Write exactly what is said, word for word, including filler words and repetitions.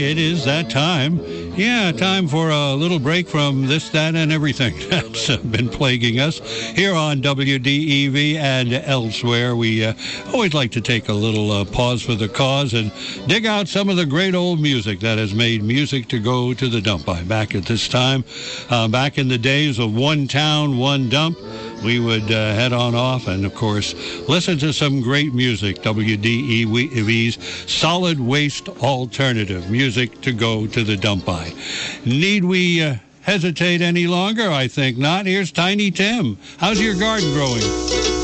It is that time. Yeah, time for a little break from this, that, and everything that's uh, been plaguing us here on W D E V and elsewhere. We uh, always like to take a little uh, pause for the cause and dig out some of the great old music that has made music to go to the dump by. Back at this time, uh, back in the days of one town, one dump, we would uh, head on off and, of course, listen to some great music. W D E V's Solid Waste Alternative, music to go to the dump by. Need we uh, hesitate any longer? I think not. Here's Tiny Tim. How's your garden growing?